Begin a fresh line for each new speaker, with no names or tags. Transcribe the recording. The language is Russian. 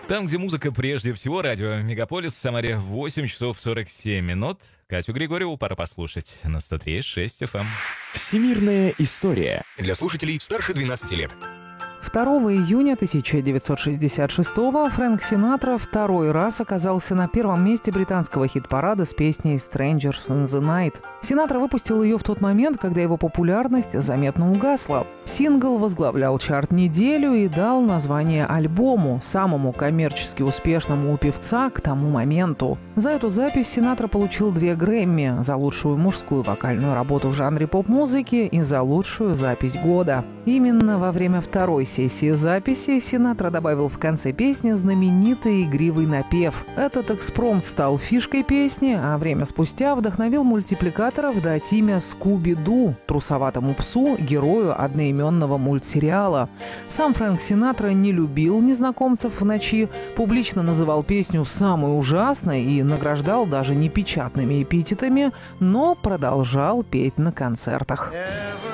Там, где музыка прежде всего, радио «Мегаполис» в Самаре 8 часов 47 минут. Катю Григорьеву пора послушать на 103.6 FM.
Всемирная история.
Для слушателей старше 12 лет.
2 июня 1966-го Фрэнк Синатра второй раз оказался на первом месте британского хит-парада с песней «Strangers in the Night». Синатра выпустил ее в тот момент, когда его популярность заметно угасла. Сингл возглавлял чарт неделю и дал название альбому, самому коммерчески успешному у певца к тому моменту. За эту запись Синатра получил 2 Грэмми – за лучшую мужскую вокальную работу в жанре поп-музыки и за лучшую запись года. Именно во время второй сессии записи Синатра добавил в конце песни знаменитый игривый напев. Этот экспромт стал фишкой песни, а время спустя вдохновил мультипликаторов дать имя Скуби-Ду, трусоватому псу, герою одноименного мультсериала. Сам Фрэнк Синатра не любил незнакомцев в ночи, публично называл песню самой ужасной и награждал даже непечатными эпитетами, но продолжал петь на концертах.